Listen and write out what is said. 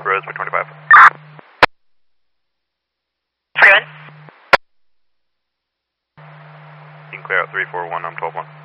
Rosewood 25. Good. You can clear out 341, I'm 12-1.